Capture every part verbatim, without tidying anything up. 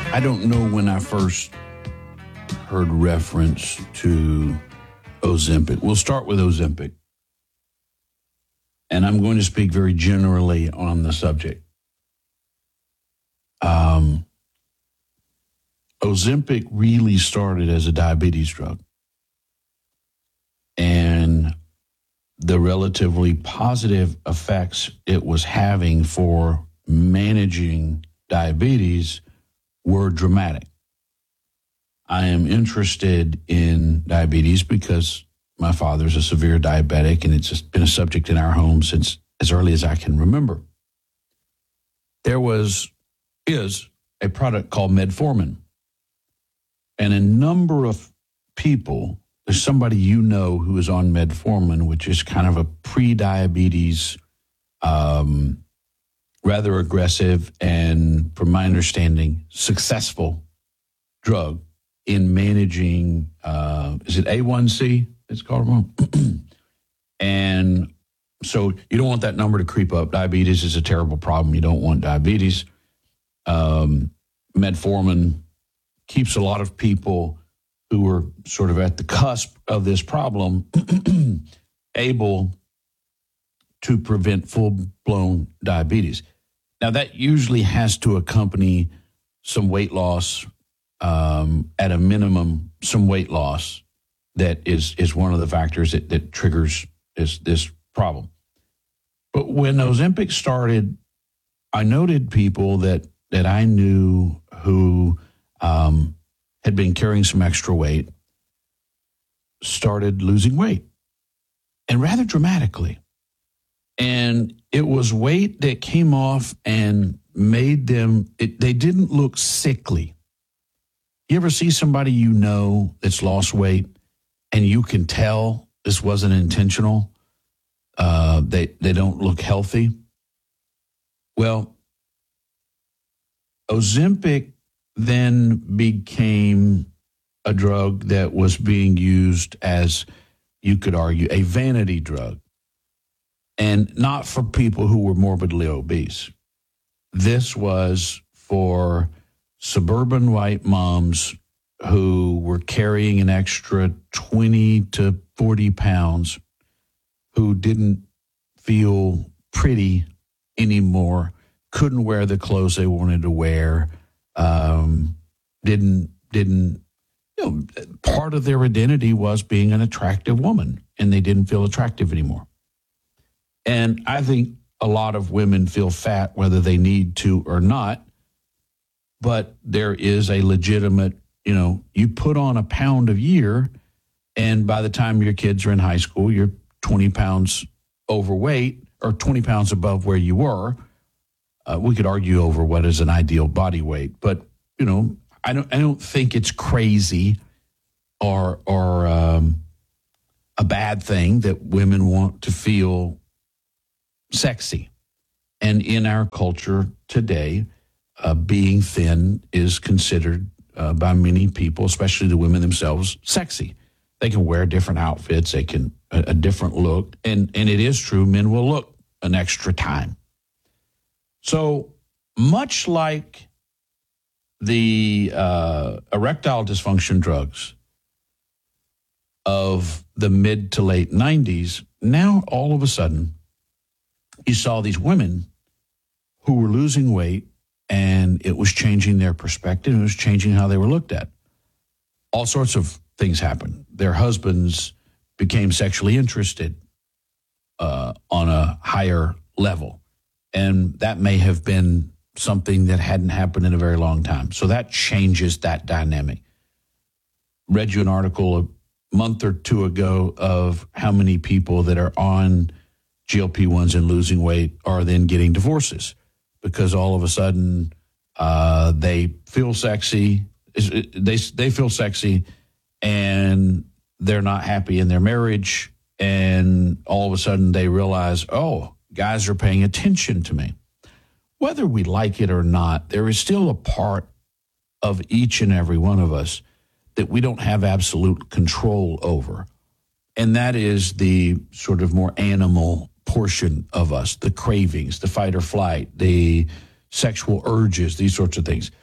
I don't know when I first heard reference to Ozempic. We'll start with Ozempic. And I'm going to speak very generally on the subject. Um, Ozempic really started as a diabetes drug. And the relatively positive effects it was having for managing diabetes were dramatic. I am interested in diabetes because my father's a severe diabetic, and it's just been a subject in our home since as early as I can remember. There was, is, a product called Metformin. And a number of people, there's somebody you know who is on Metformin, which is kind of a pre-diabetes, um, rather aggressive and, from my understanding, successful drug in managing, uh, is it A one C? It's called wrong. And so you don't want that number to creep up. Diabetes is a terrible problem. You don't want diabetes. Um, Metformin keeps a lot of people who are sort of at the cusp of this problem able to prevent full-blown diabetes. Now, that usually has to accompany some weight loss, um, at a minimum, some weight loss that is is one of the factors that, that triggers this, this problem. But when Ozempic started, I noted people that, that I knew who um, had been carrying some extra weight, started losing weight, and rather dramatically. And it was weight that came off and made them, it, they didn't look sickly. You ever see somebody you know that's lost weight and you can tell this wasn't intentional? Uh, they, they don't look healthy. Well, Ozempic then became a drug that was being used as, you could argue, a vanity drug. And not for people who were morbidly obese. This was for suburban white moms who were carrying an extra twenty to forty pounds, who didn't feel pretty anymore, couldn't wear the clothes they wanted to wear, um, didn't, didn't, you know, part of their identity was being an attractive woman, and they didn't feel attractive anymore. And I think a lot of women feel fat whether they need to or not, but there is a legitimate, you know, you put on a pound a year, and by the time your kids are in high school, you're twenty pounds overweight or twenty pounds above where you were. Uh, we could argue over what is an ideal body weight, but, you know, I don't, I don't think it's crazy or, or um, a bad thing that women want to feel sexy. And in our culture today, uh, being thin is considered uh, by many people, especially the women themselves, sexy. They can wear different outfits, they can a, a different look, and and it is true, men will look an extra time. So much like the uh, erectile dysfunction drugs of the mid to late nineties, now all of a sudden you saw these women who were losing weight, and it was changing their perspective. It was changing how they were looked at. All sorts of things happened. Their husbands became sexually interested uh, on a higher level. And that may have been something that hadn't happened in a very long time. So that changes that dynamic. Read you an article a month or two ago of how many people that are on G L P ones and losing weight are then getting divorces because all of a sudden uh, they feel sexy. They they feel sexy, and they're not happy in their marriage. And all of a sudden they realize, oh, guys are paying attention to me. Whether we like it or not, there is still a part of each and every one of us that we don't have absolute control over. And that is the sort of more animal portion of us, the cravings, the fight or flight, the sexual urges, these sorts of things.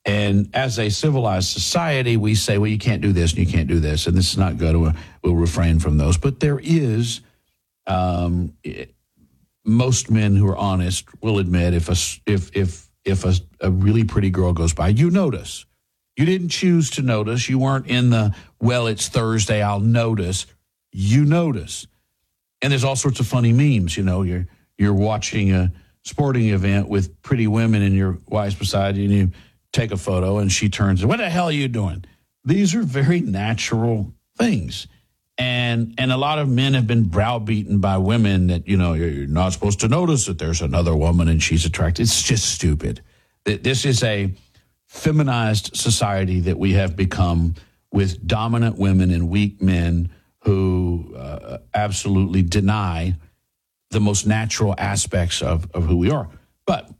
And as a civilized society, we say, well, you can't do this and you can't do this, and this is not good. We'll, we'll refrain from those. But there is, um, it, most men who are honest will admit if a, if, if, if a, a really pretty girl goes by, you notice. You didn't choose to notice. You weren't in the, well, it's Thursday, I'll notice. You notice. And there's all sorts of funny memes. You know, you're you're watching a sporting event with pretty women and your wife's beside you, and you take a photo and she turns, what the hell are you doing? These are very natural things. And and a lot of men have been browbeaten by women that, you know, you're not supposed to notice that there's another woman and she's attracted. It's just stupid. This is a feminized society that we have become, with dominant women and weak men who uh, absolutely deny the most natural aspects of, of who we are. But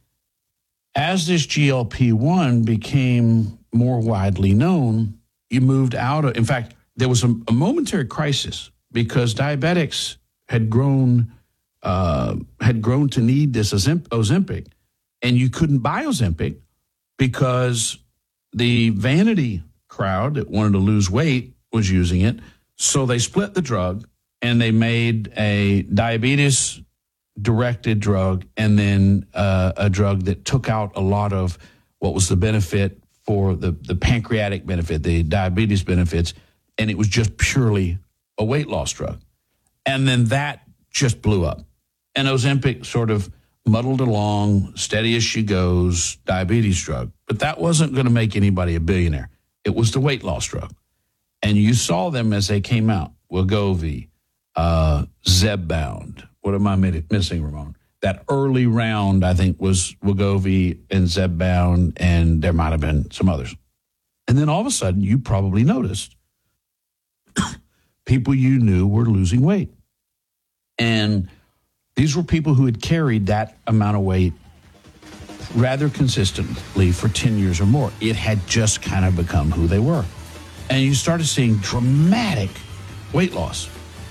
as this G L P one became more widely known, you moved out of, in fact, there was a, a momentary crisis because diabetics had grown uh, had grown to need this Ozempic, and you couldn't buy Ozempic because the vanity crowd that wanted to lose weight was using it. So they split the drug and they made a diabetes-directed drug and then uh, a drug that took out a lot of what was the benefit for the, the pancreatic benefit, the diabetes benefits, and it was just purely a weight loss drug. And then that just blew up. And Ozempic sort of muddled along, steady as she goes, diabetes drug. But that wasn't going to make anybody a billionaire. It was the weight loss drug. And you saw them as they came out. Wegovy, uh, Zepbound. What am I missing, Ramon? That early round, I think, was Wegovy and Zepbound, and there might have been some others. And then all of a sudden, you probably noticed people you knew were losing weight. And these were people who had carried that amount of weight rather consistently for ten years or more. It had just kind of become who they were. And you started seeing dramatic weight loss.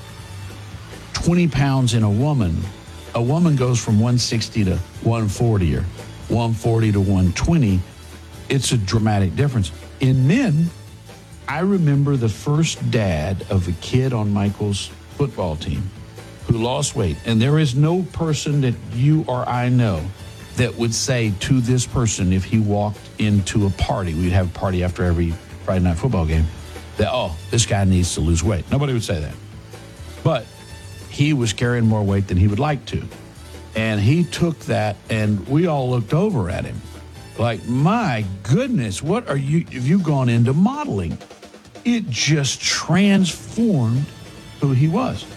twenty pounds in a woman. A woman goes from one sixty to one forty or one forty to one twenty. It's a dramatic difference. In men, I remember the first dad of a kid on Michael's football team who lost weight. And there is no person that you or I know that would say to this person, if he walked into a party, we'd have a party after every Friday night football game, that, oh, this guy needs to lose weight. Nobody would say that. But he was carrying more weight than he would like to. And he took that, and we all looked over at him like, my goodness, what are you, have you gone into modeling? It just transformed who he was.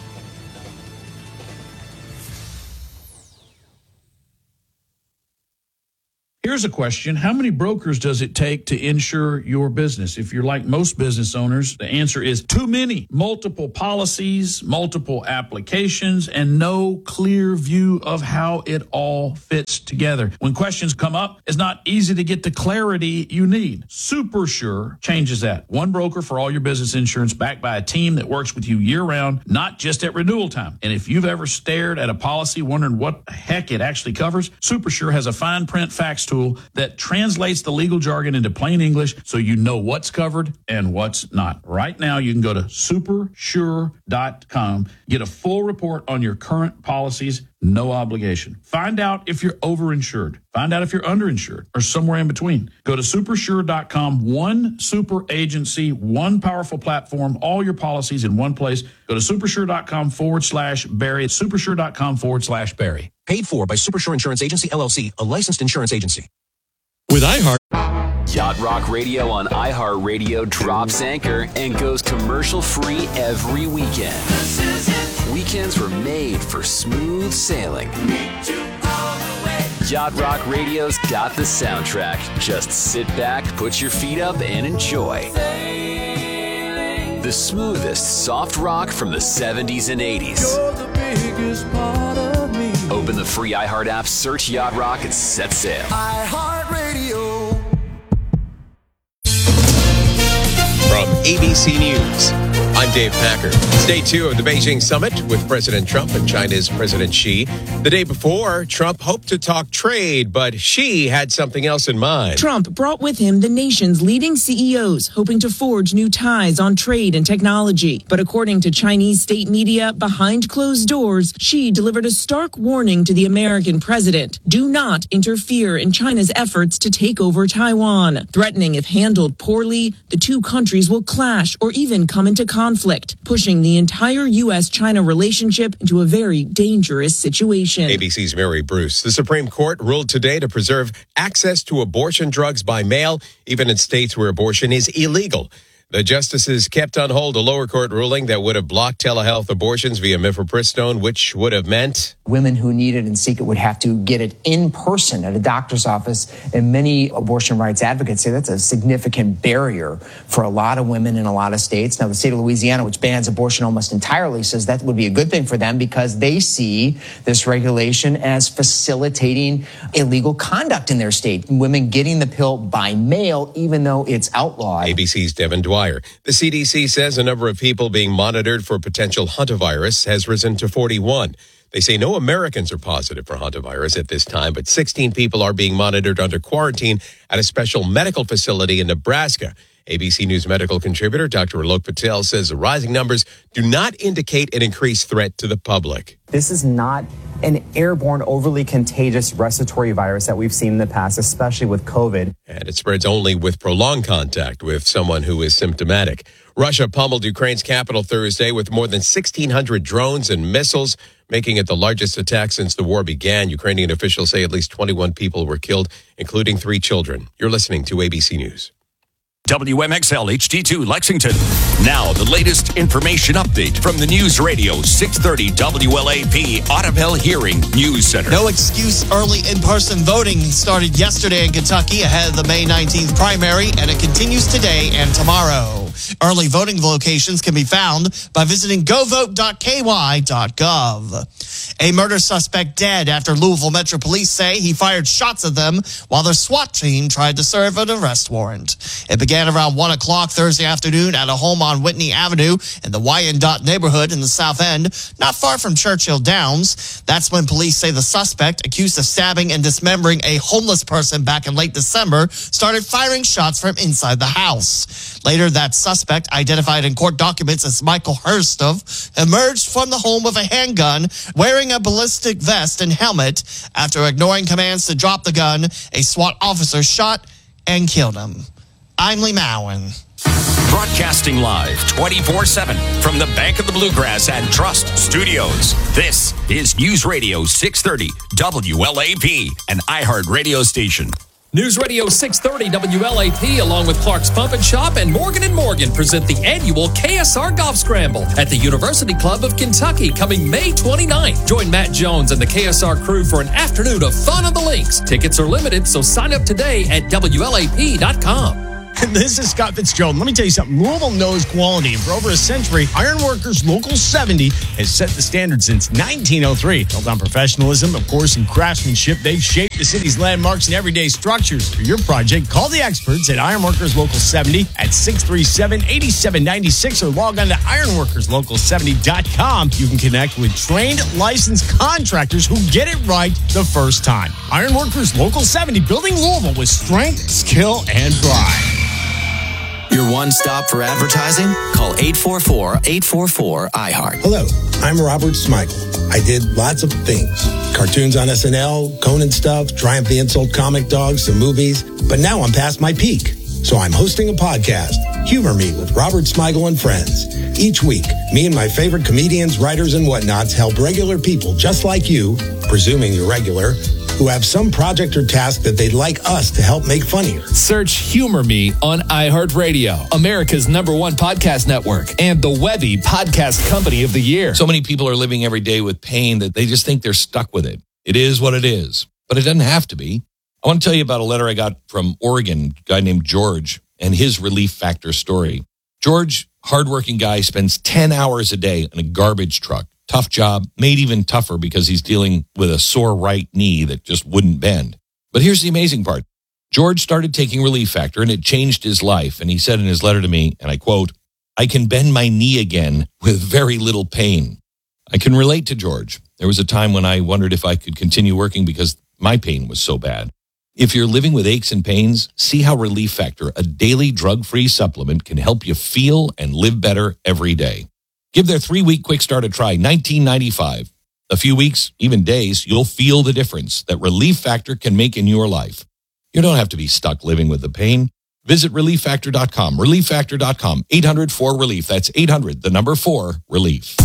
Here's a question. How many brokers does it take to insure your business? If you're like most business owners, the answer is too many. Multiple policies, multiple applications, and no clear view of how it all fits together. When questions come up, it's not easy to get the clarity you need. SuperSure changes that. One broker for all your business insurance, backed by a team that works with you year-round, not just at renewal time. And if you've ever stared at a policy wondering what the heck it actually covers, SuperSure has a fine print facts tool that translates the legal jargon into plain English so you know what's covered and what's not. Right now, you can go to super sure dot com, get a full report on your current policies, no obligation. Find out if you're overinsured. Find out if you're underinsured or somewhere in between. Go to super sure dot com, one super agency, one powerful platform, all your policies in one place. Go to super sure dot com forward slash Barry. It's super sure dot com forward slash Barry. Paid for by SuperSure Insurance Agency, L L C, a licensed insurance agency. With iHeart. Yacht Rock Radio on iHeartRadio drops anchor and goes commercial-free every weekend. Weekends were made for smooth sailing. Yacht Rock Radio's got the soundtrack. Just sit back, put your feet up, and enjoy. The smoothest soft rock from the seventies and eighties. You're the biggest part of me. Open the free iHeart app, search Yacht Rock, and set sail. iHeartRadio. From A B C News, I'm Dave Packer. It's day two of the Beijing summit with President Trump and China's President Xi. The day before, Trump hoped to talk trade, but Xi had something else in mind. Trump brought with him the nation's leading C E Os, hoping to forge new ties on trade and technology. But according to Chinese state media, behind closed doors, Xi delivered a stark warning to the American president. Do not interfere in China's efforts to take over Taiwan, threatening if handled poorly, the two countries will clash or even come into conflict, pushing the entire U S China relationship into a very dangerous situation. A B C's Mary Bruce. The Supreme Court ruled today to preserve access to abortion drugs by mail, even in states where abortion is illegal. The justices kept on hold a lower court ruling that would have blocked telehealth abortions via mifepristone, which would have meant women who need it and seek it would have to get it in person at a doctor's office. And many abortion rights advocates say that's a significant barrier for a lot of women in a lot of states. Now, the state of Louisiana, which bans abortion almost entirely, says that would be a good thing for them because they see this regulation as facilitating illegal conduct in their state. Women getting the pill by mail, even though it's outlawed. A B C's Devin Dwyer. The C D C says the number of people being monitored for potential hantavirus has risen to forty-one. They say no Americans are positive for hantavirus at this time, but sixteen people are being monitored under quarantine at a special medical facility in Nebraska. A B C News medical contributor Doctor Alok Patel says the rising numbers do not indicate an increased threat to the public. This is not an airborne, overly contagious respiratory virus that we've seen in the past, especially with COVID. And it spreads only with prolonged contact with someone who is symptomatic. Russia pummeled Ukraine's capital Thursday with more than sixteen hundred drones and missiles, making it the largest attack since the war began. Ukrainian officials say at least twenty-one people were killed, including three children. You're listening to A B C News. W M X L H D two Lexington. Now, the latest information update from the News Radio six thirty W L A P Audubon Hearing News Center. No excuse early in-person voting started yesterday in Kentucky ahead of the May nineteenth primary, and it continues today and tomorrow. Early voting locations can be found by visiting go vote dot k y dot gov. A murder suspect dead after Louisville Metro Police say he fired shots at them while their SWAT team tried to serve an arrest warrant. It began around one o'clock Thursday afternoon at a home on Whitney Avenue in the Wyandotte neighborhood in the South End, not far from Churchill Downs. That's when police say the suspect, accused of stabbing and dismembering a homeless person back in late December, started firing shots from inside the house. Later, that suspect, identified in court documents as Michael Herstov, emerged from the home with a handgun, wearing a ballistic vest and helmet. After ignoring commands to drop the gun, a SWAT officer shot and killed him. I'm Lee Mowen. Broadcasting live twenty-four seven from the Bank of the Bluegrass and Trust Studios. This is News Radio six thirty W L A P, an iHeart radio station. News Radio six thirty W L A P, along with Clark's Pump and Shop and Morgan and Morgan, present the annual K S R Golf Scramble at the University Club of Kentucky, coming May twenty-ninth. Join Matt Jones and the K S R crew for an afternoon of fun on the links. Tickets are limited, so sign up today at W L A P dot com. This is Scott Fitzgerald. Let me tell you something. Louisville knows quality. And for over a century, Ironworkers Local seventy has set the standard since nineteen oh three. Built on professionalism, of course, and craftsmanship, they've shaped the city's landmarks and everyday structures. For your project, call the experts at Ironworkers Local seventy at six three seven, eight seven nine six or log on to ironworkers local seventy dot com. You can connect with trained, licensed contractors who get it right the first time. Ironworkers Local seventy, building Louisville with strength, skill, and pride. Your one-stop for advertising? Call eight four four, eight four four, I heart. Hello, I'm Robert Smigel. I did lots of things. Cartoons on S N L, Conan stuff, Triumph the Insult comic dogs, some movies. But now I'm past my peak. So I'm hosting a podcast, Humor Me with Robert Smigel and Friends. Each week, me and my favorite comedians, writers, and whatnots help regular people just like you, presuming you're regular, who have some project or task that they'd like us to help make funnier. Search Humor Me on iHeartRadio, America's number one podcast network, and the Webby Podcast Company of the Year. So many people are living every day with pain that they just think they're stuck with it. It is what it is, but it doesn't have to be. I want to tell you about a letter I got from Oregon, a guy named George, and his Relief Factor story. George, hardworking guy, spends ten hours a day in a garbage truck. Tough job, made even tougher because he's dealing with a sore right knee that just wouldn't bend. But here's the amazing part. George started taking Relief Factor, and it changed his life. And he said in his letter to me, and I quote, I can bend my knee again with very little pain. I can relate to George. There was a time when I wondered if I could continue working because my pain was so bad. If you're living with aches and pains, see how Relief Factor, a daily drug-free supplement, can help you feel and live better every day. Give their three-week quick start a try, nineteen ninety-five. A few weeks, even days, you'll feel the difference that Relief Factor can make in your life. You don't have to be stuck living with the pain. Visit relief factor dot com, relief factor dot com, eight hundred four relief. That's eight hundred, the number four, relief.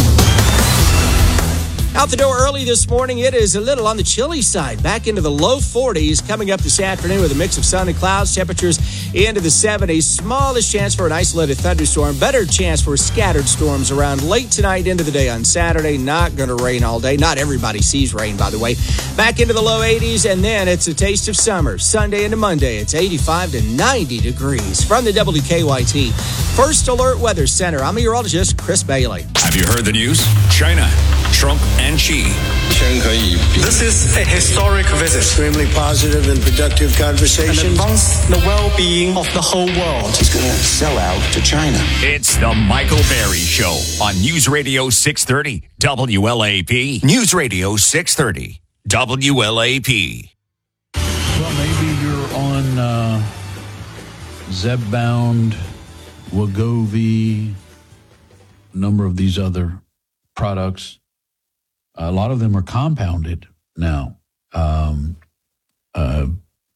Out the door early this morning, it is a little on the chilly side. Back into the low forties coming up this afternoon with a mix of sun and clouds. Temperatures into the seventies. Smallest chance for an isolated thunderstorm. Better chance for scattered storms around late tonight into the day on Saturday. Not going to rain all day. Not everybody sees rain, by the way. Back into the low eighties, and then it's a taste of summer. Sunday into Monday, it's eighty-five to ninety degrees. From the W K Y T First Alert Weather Center, I'm meteorologist Chris Bailey. Have you heard the news? China, Trump and Xi. This is a historic visit. Extremely positive and productive conversation. And advance the well-being of the whole world. He's going to sell out to China. It's the Michael Berry Show on News Radio six thirty W L A P. News Radio six thirty W L A P. Well, maybe you're on uh, Zepbound, Wegovy, a number of these other products. A lot of them are compounded now. Um, uh,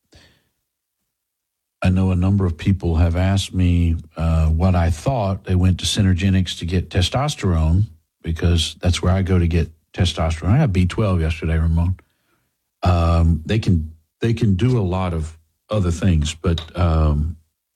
I know a number of people have asked me uh, what I thought. They went to Synergenics to get testosterone because that's where I go to get testosterone. I got B twelve yesterday, Ramon. Um, they can they can do a lot of other things, but um,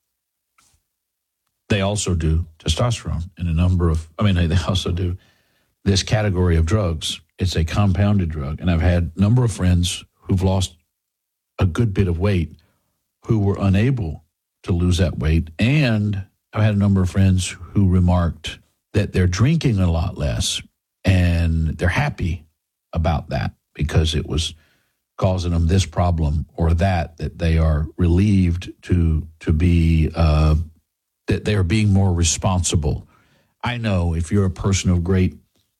they also do testosterone in a number of. I mean, they also do this category of drugs. It's a compounded drug. And I've had a number of friends who've lost a good bit of weight who were unable to lose that weight. And I've had a number of friends who remarked that they're drinking a lot less and they're happy about that because it was causing them this problem or that, that they are relieved to, to be, uh, that they are being more responsible. I know if you're a person of great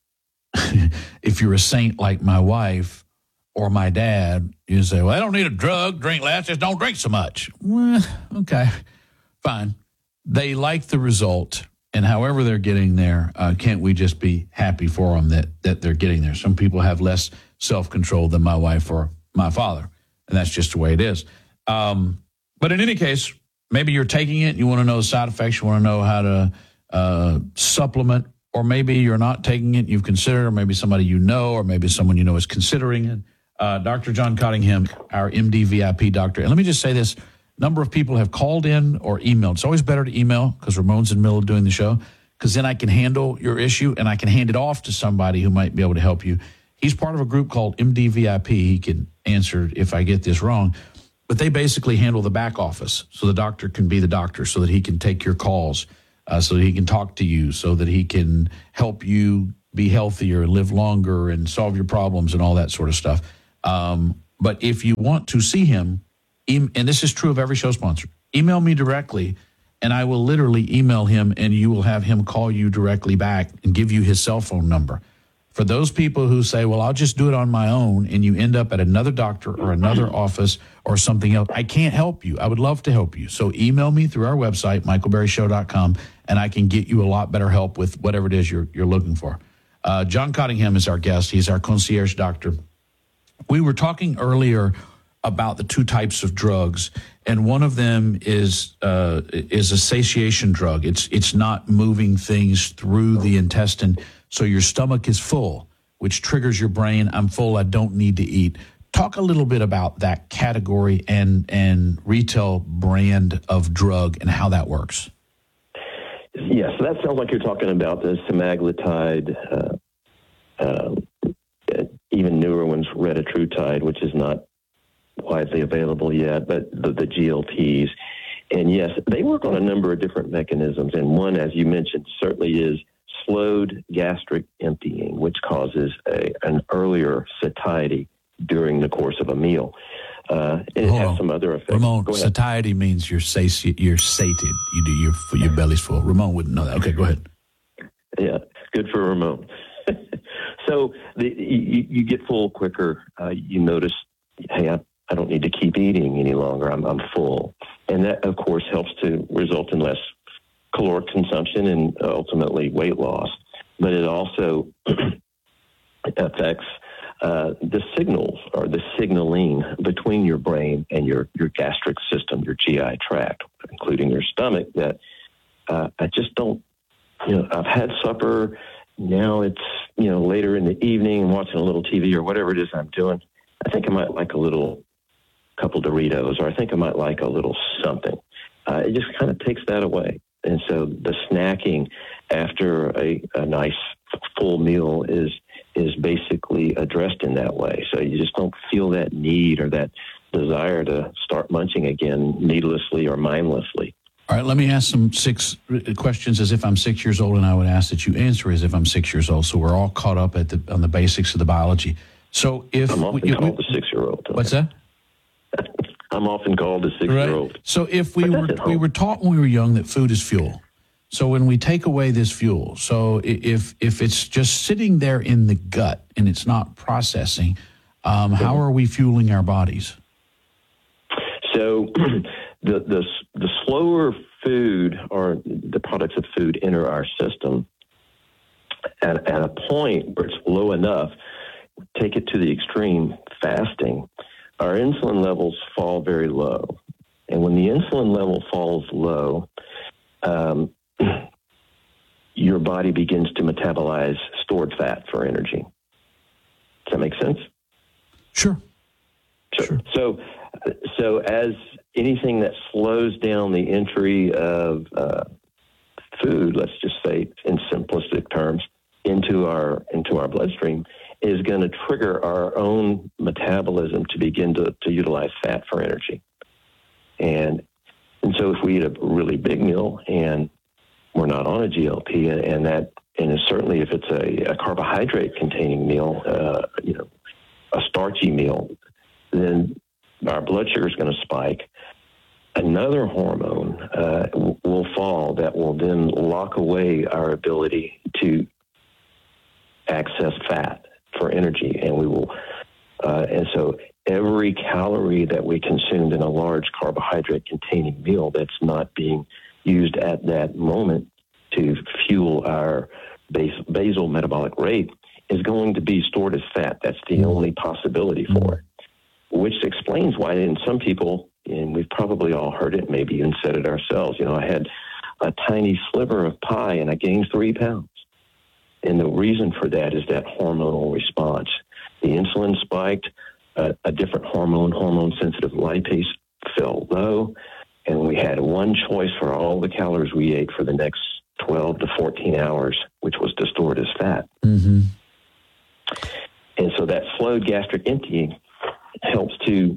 if you're a saint like my wife or my dad, you say, well, I don't need a drug, drink less, just don't drink so much. Well, okay, fine. They like the result, and however they're getting there, uh, can't we just be happy for them that, that they're getting there? Some people have less self-control than my wife or my father, and that's just the way it is. Um, but in any case, maybe you're taking it, you want to know the side effects, you want to know how to uh, supplement. Or maybe you're not taking it, you've considered, or maybe somebody you know, or maybe someone you know is considering it. Uh, Doctor John Cottingham, our M D V I P doctor. And let me just say this, a number of people have called in or emailed. It's always better to email because Ramon's in the middle of doing the show, because then I can handle your issue and I can hand it off to somebody who might be able to help you. He's part of a group called M D V I P. He can answer if I get this wrong. But they basically handle the back office so the doctor can be the doctor so that he can take your calls. Uh, so that he can talk to you, so that he can help you be healthier, live longer, and solve your problems and all that sort of stuff. Um, but if you want to see him, em- and this is true of every show sponsor, email me directly, and I will literally email him, and you will have him call you directly back and give you his cell phone number. For those people who say, well, I'll just do it on my own, and you end up at another doctor or another office or something else, I can't help you. I would love to help you. So email me through our website, michael berry show dot com, and I can get you a lot better help with whatever it is you're, you're looking for. Uh, John Cottingham is our guest. He's our concierge doctor. We were talking earlier about the two types of drugs, and one of them is uh, is a satiation drug. It's it's not moving things through the intestine, so your stomach is full, which triggers your brain. I'm full. I don't need to eat. Talk a little bit about that category and and retail brand of drug and how that works. Yes, so that sounds like you're talking about the semaglutide, uh, uh, even newer ones, retatrutide, which is not widely available yet, but the, the G L Ps. And yes, they work on a number of different mechanisms. And one, as you mentioned, certainly is slowed gastric emptying, which causes a, an earlier satiety during the course of a meal. Uh, and it Hold has on. some other effects. Ramon, Go ahead. satiety means you're sati- you're sated. You do your your belly's full. Ramon wouldn't know that. Okay, go ahead. Yeah, good for Ramon. So the, you, you get full quicker. Uh, you notice, hey, I, I don't need to keep eating any longer. I'm, I'm full. And that, of course, helps to result in less caloric consumption and ultimately weight loss. But it also affects uh, the signals or the signaling between your brain and your, your gastric system, your G I tract, including your stomach, that uh, I just don't, you know, I've had supper. Now it's, you know, later in the evening, watching a little T V or whatever it is I'm doing. I think I might like a little couple Doritos, or I think I might like a little something. Uh, it just kind of takes that away. And so the snacking after a, a nice full meal is is basically addressed in that way. So you just don't feel that need or that desire to start munching again needlessly or mindlessly. All right, let me ask some six questions as if I'm six years old, and I would ask that you answer as if I'm six years old, so we're all caught up at the on the basics of the biology. So if I'm often we, called the six-year-old. What's that? I'm often called a six-year-old. Right. So if we were we were taught when we were young that food is fuel. So when we take away this fuel, so if if it's just sitting there in the gut and it's not processing, um, how are we fueling our bodies? So the the the slower food or the products of food enter our system at, at a point where it's low enough, take it to the extreme, fasting, our insulin levels fall very low. And when the insulin level falls low, um, your body begins to metabolize stored fat for energy. Does that make sense? Sure. Sure. sure. So, so as anything that slows down the entry of uh, food, let's just say in simplistic terms, into our into our bloodstream, is going to trigger our own metabolism to begin to, to utilize fat for energy. And and so if we eat a really big meal and we're not on a G L P, and, and that and certainly if it's a, a carbohydrate containing meal, uh, you know, a starchy meal, then our blood sugar is going to spike. Another hormone uh, w- will fall that will then lock away our ability to access fat for energy, and we will. Uh, and so every calorie that we consumed in a large carbohydrate-containing meal that's not being used at that moment to fuel our base, basal metabolic rate is going to be stored as fat. That's the only possibility for it, which explains why in some people, and we've probably all heard it, maybe even said it ourselves, you know, I had a tiny sliver of pie and I gained three pounds. And the reason for that is that hormonal response. The insulin spiked, uh, a different hormone, hormone-sensitive lipase, fell low, and we had one choice for all the calories we ate for the next twelve to fourteen hours, which was to store it as fat. Mm-hmm. And so that slowed gastric emptying helps to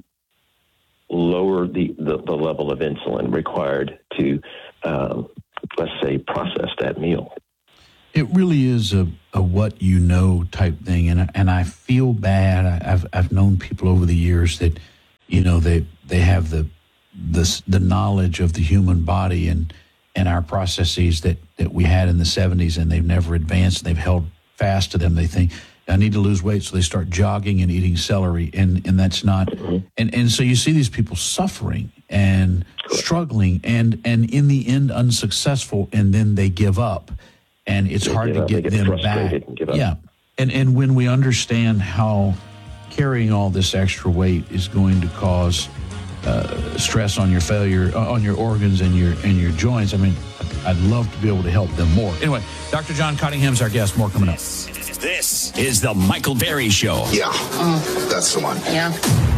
lower the, the, the level of insulin required to, um, let's say, process that meal. It really is a, a what you know type thing, and and I feel bad. I, I've I've known people over the years that, you know, they they have the the the knowledge of the human body and and our processes that, that we had in the seventies, and they've never advanced. And they've held fast to them. They think, I need to lose weight, so they start jogging and eating celery, and and that's not. Mm-hmm. And and so you see these people suffering and struggling, and and in the end unsuccessful, and then they give up. And it's they hard to up, get, get them back. And give up. Yeah. And and when we understand how carrying all this extra weight is going to cause uh, stress on your failure, uh, on your organs and your and your joints, I mean, I'd love to be able to help them more. Anyway, Doctor John Cottingham's our guest. More coming up. This is the Michael Berry Show. Yeah, uh, that's the one. Yeah.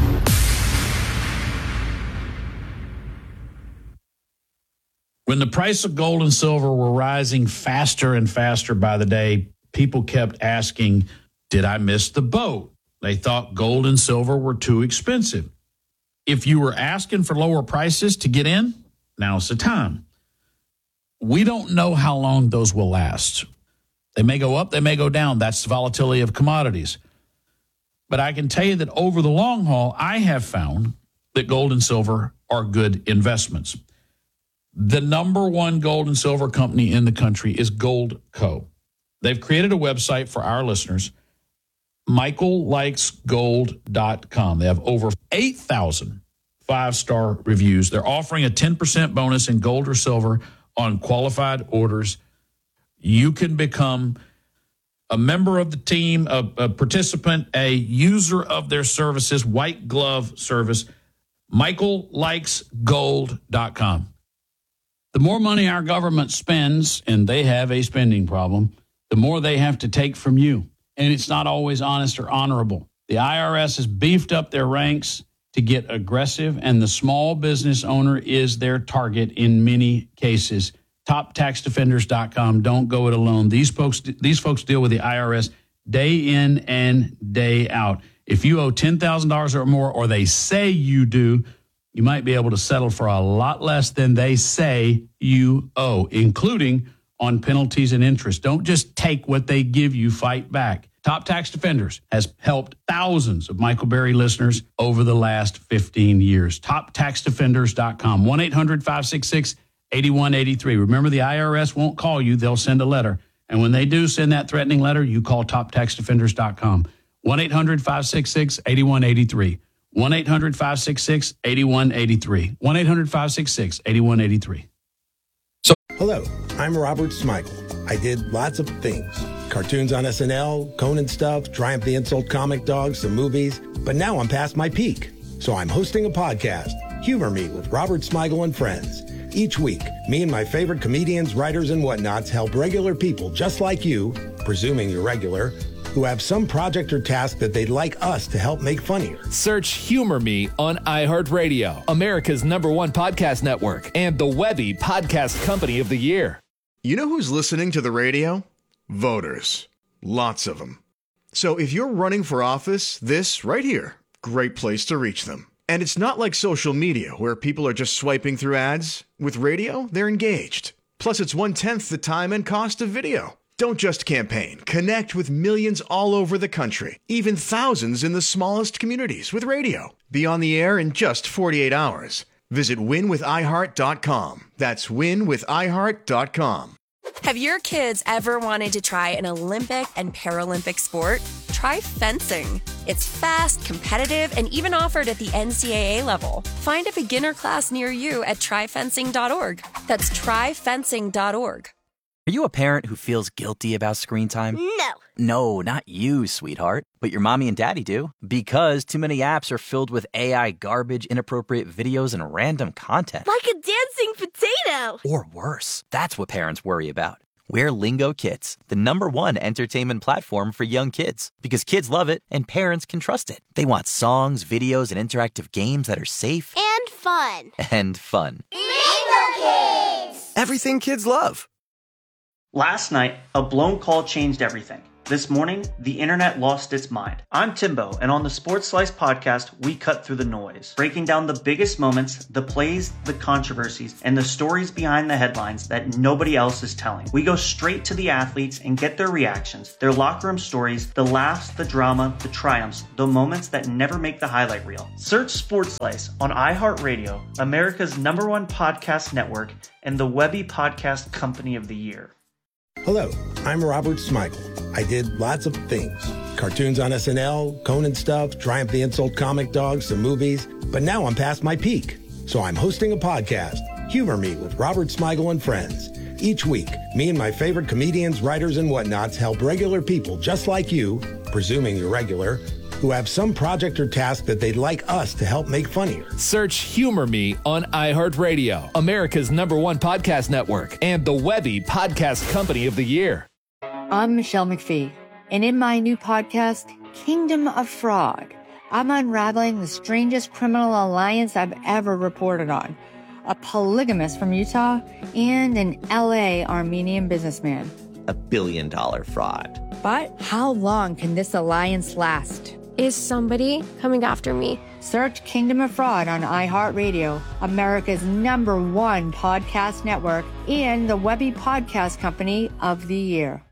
When the price of gold and silver were rising faster and faster by the day, people kept asking, did I miss the boat? They thought gold and silver were too expensive. If you were asking for lower prices to get in, now's the time. We don't know how long those will last. They may go up, they may go down. That's the volatility of commodities. But I can tell you that over the long haul, I have found that gold and silver are good investments. The number one gold and silver company in the country is Goldco. They've created a website for our listeners, michael likes gold dot com. They have over eight thousand five-star reviews. They're offering a ten percent bonus in gold or silver on qualified orders. You can become a member of the team, a, a participant, a user of their services, white glove service, michael likes gold dot com. The more money our government spends, and they have a spending problem, the more they have to take from you. And it's not always honest or honorable. The I R S has beefed up their ranks to get aggressive, and the small business owner is their target in many cases. top tax defenders dot com. Don't go it alone. These folks, these folks deal with the I R S day in and day out. If you owe ten thousand dollars or more, or they say you do, you might be able to settle for a lot less than they say you owe, including on penalties and interest. Don't just take what they give you, fight back. Top Tax Defenders has helped thousands of Michael Berry listeners over the last fifteen years. top tax defenders dot com, one eight hundred five six six eight one eight three. Remember, the I R S won't call you. They'll send a letter. And when they do send that threatening letter, you call top tax defenders dot com, one eight hundred five six six eight one eight three. one eight hundred five six six eight one eight three. one eight hundred five six six eight one eight three. So, hello, I'm Robert Smigel. I did lots of things. Cartoons on S N L, Conan stuff, Triumph the Insult comic dogs, some movies. But now I'm past my peak. So I'm hosting a podcast, Humor Me with Robert Smigel and Friends. Each week, me and my favorite comedians, writers, and whatnots help regular people just like you, presuming you're regular, who have some project or task that they'd like us to help make funnier. Search Humor Me on iHeartRadio, America's number one podcast network, and the Webby Podcast Company of the Year. You know who's listening to the radio? Voters. Lots of them. So if you're running for office, this right here, great place to reach them. And it's not like social media where people are just swiping through ads. With radio, they're engaged. Plus, it's one-tenth the time and cost of video. Don't just campaign. Connect with millions all over the country, even thousands in the smallest communities with radio. Be on the air in just forty-eight hours. Visit win with i heart dot com. That's win with i heart dot com. Have your kids ever wanted to try an Olympic and Paralympic sport? Try fencing. It's fast, competitive, and even offered at the N C double A level. Find a beginner class near you at try fencing dot org. That's try fencing dot org. Are you a parent who feels guilty about screen time? No. No, not you, sweetheart. But your mommy and daddy do. Because too many apps are filled with A I garbage, inappropriate videos, and random content. Like a dancing potato. Or worse. That's what parents worry about. We're Lingo Kids, the number one entertainment platform for young kids. Because kids love it and parents can trust it. They want songs, videos, and interactive games that are safe. And fun. And fun. Lingo Kids! Everything kids love. Last night, a blown call changed everything. This morning, the internet lost its mind. I'm Timbo, and on the Sports Slice podcast, we cut through the noise, breaking down the biggest moments, the plays, the controversies, and the stories behind the headlines that nobody else is telling. We go straight to the athletes and get their reactions, their locker room stories, the laughs, the drama, the triumphs, the moments that never make the highlight reel. Search Sports Slice on iHeartRadio, America's number one podcast network, and the Webby Podcast Company of the Year. Hello, I'm Robert Smigel. I did lots of things. Cartoons on S N L, Conan stuff, Triumph the Insult comic dogs, some movies. But now I'm past my peak. So I'm hosting a podcast, Humor Me with Robert Smigel and Friends. Each week, me and my favorite comedians, writers, and whatnots help regular people just like you, presuming you're regular, who have some project or task that they'd like us to help make funnier. Search Humor Me on iHeartRadio, America's number one podcast network, and the Webby Podcast Company of the Year. I'm Michelle McPhee, and in my new podcast, Kingdom of Fraud, I'm unraveling the strangest criminal alliance I've ever reported on. A polygamist from Utah and an L A Armenian businessman. A billion dollar fraud. But how long can this alliance last? Is somebody coming after me? Search Kingdom of Fraud on iHeartRadio, America's number one podcast network, and the Webby Podcast Company of the Year.